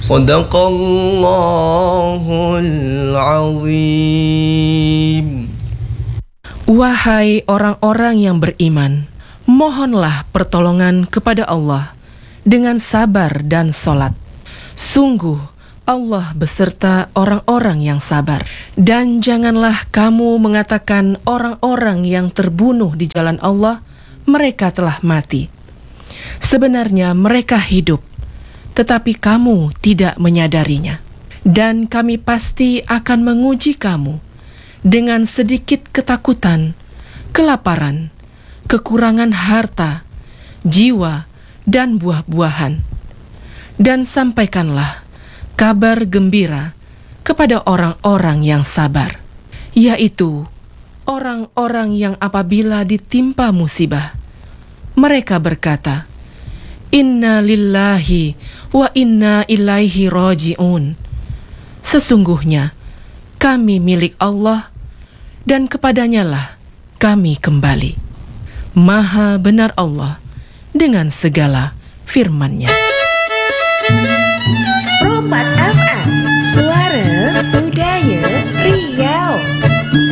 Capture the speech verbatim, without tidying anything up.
Sadaqallahul azim. Wahai orang-orang yang beriman, mohonlah pertolongan kepada Allah dengan sabar dan salat. Sungguh Allah beserta orang-orang yang sabar. Dan janganlah kamu mengatakan orang-orang yang terbunuh di jalan Allah, mereka telah mati. Sebenarnya mereka hidup, tetapi kamu tidak menyadarinya. Dan kami pasti akan menguji kamu dengan sedikit ketakutan, kelaparan, kekurangan harta, jiwa, dan buah-buahan. Dan sampaikanlah kabar gembira kepada orang-orang yang sabar, yaitu orang-orang yang apabila ditimpa musibah, mereka berkata, Inna lillahi wa inna ilaihi raji'un. Sesungguhnya kami milik Allah dan kepadanyalah kami kembali. Maha benar Allah dengan segala firman-Nya.